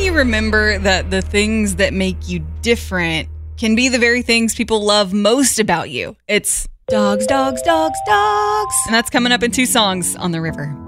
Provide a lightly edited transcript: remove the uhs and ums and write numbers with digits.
you remember that the things that make you different can be the very things people love most about you. It's dogs, dogs, dogs, dogs. And that's coming up in 2 songs on the river.